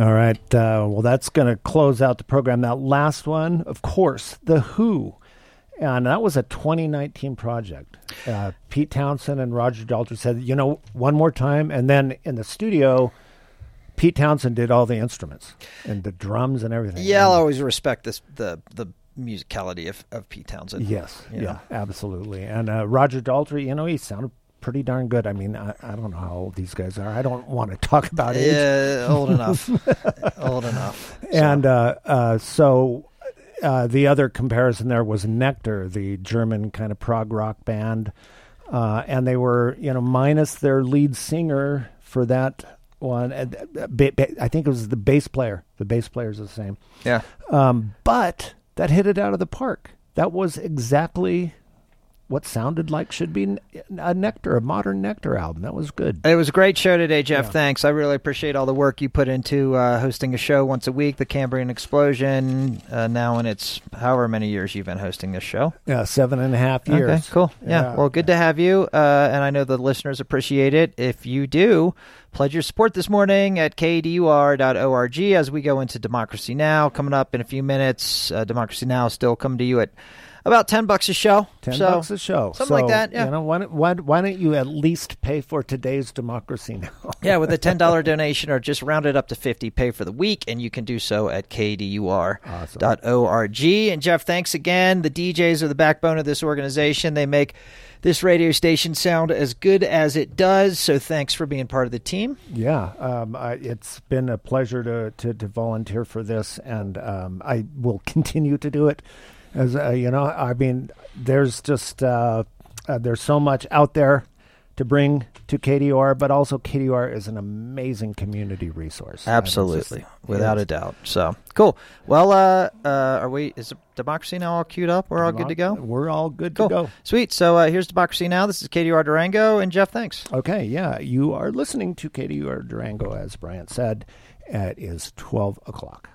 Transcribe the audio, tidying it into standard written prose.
All right. Well, that's going to close out the program. That last one, of course, The Who. And that was a 2019 project. Pete Townsend and Roger Daltrey said, one more time. And then in the studio, Pete Townsend did all the instruments and the drums and everything. Yeah, I'll always respect the musicality of Pete Townsend. Yes. Yeah, absolutely. And Roger Daltrey, he sounded pretty darn good. I mean, I don't know how old these guys are. I don't want to talk about age. Yeah, old enough. Old enough. So. And so the other comparison there was Nectar, the German kind of prog rock band. And they were, minus their lead singer for that one. I think it was the bass player. The bass player is the same. Yeah. But that hit it out of the park. That was exactly what sounded like should be a modern Nectar album. That was good. It was a great show today, Jeff. Yeah. Thanks. I really appreciate all the work you put into hosting a show once a week, the Cambrian Explosion, now in its however many years you've been hosting this show. Yeah, 7.5 years. Okay, cool. Yeah. Well, good to have you, and I know the listeners appreciate it. If you do, pledge your support this morning at kdur.org as we go into Democracy Now! Coming up in a few minutes. Democracy Now! Still coming to you at about $10 a show. $10 a show. Something like that, yeah. Why don't you at least pay for today's Democracy Now! Yeah, with a $10 donation or just round it up to $50, pay for the week, and you can do so at kdur.org. And Jeff, thanks again. The DJs are the backbone of this organization. They make this radio station sound as good as it does, so thanks for being part of the team. Yeah, it's been a pleasure to volunteer for this, and I will continue to do it. As I mean, there's just there's so much out there to bring to KDUR, but also KDUR is an amazing community resource. Absolutely, without a doubt. So cool. Well, is Democracy Now! All queued up? We're all good to go? We're all good to go. Sweet. So here's Democracy Now! This is KDUR Durango, and Jeff, thanks. Okay, yeah. You are listening to KDUR Durango, as Bryant said. It is 12 o'clock.